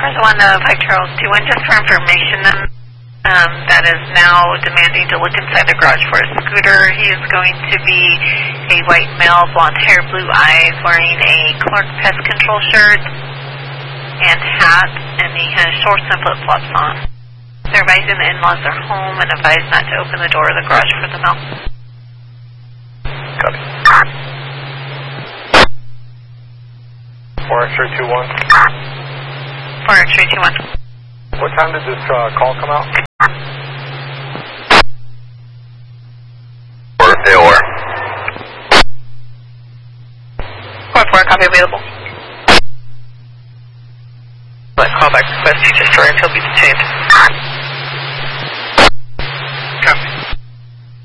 There's one of Pike Charles 21, just for information, that is now demanding to look inside the garage for a scooter. He is going to be a white male, blonde hair, blue eyes, wearing a Clark Pest Control shirt and hat, and he has shorts and flip-flops on. They're advising the in-laws are home and advised not to open the door of the garage for the male. Copy. 4X-ray 21. 4X-ray 21. What time did this call come out? Or 4-4, copy available. Callback request, future story until be detained.